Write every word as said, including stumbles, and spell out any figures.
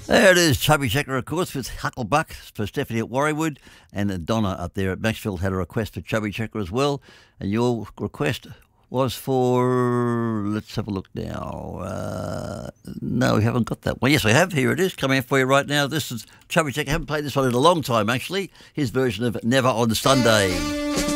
There it is, Chubby Checker, of course, with Hucklebuck for Stephanie at Warriewood, and Donna up there at Maxfield had a request for Chubby Checker as well. And your request was for, let's have a look now. Uh, no, we haven't got that one. Yes, we have. Here it is, coming out for you right now. This is Chubby Checker. I haven't played this one in a long time, actually. His version of Never on Sunday.